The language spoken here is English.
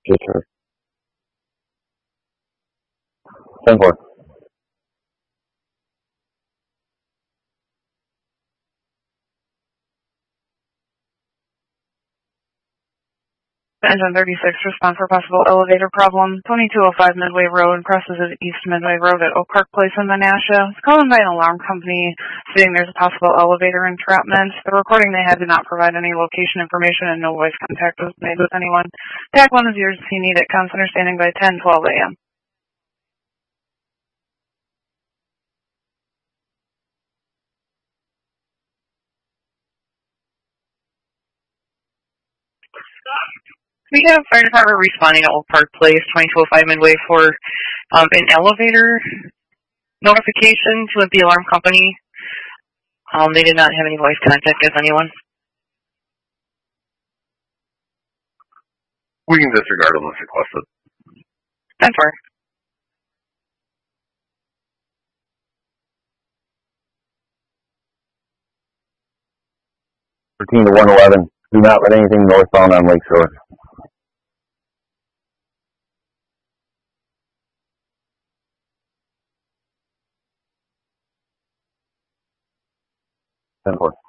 Yes, sir. 10-4. Engine 36, respond for possible elevator problem. 2205 Midway Road, crosses at East Midway Road at Oak Park Place in Menasha. It's called in by an alarm company stating there's a possible elevator entrapment. The recording they had did not provide any location information and no voice contact was made with anyone. TAC 1 is yours if you need it. Comes understanding by 10:12 a.m. We have fire department responding at Oak Park Place, 2205 Midway for an elevator notification to the alarm company. They did not have any voice contact with anyone. We can disregard unless requested. 10-4. 13 to 111. Do not let anything northbound on Lake Shore. 10-4.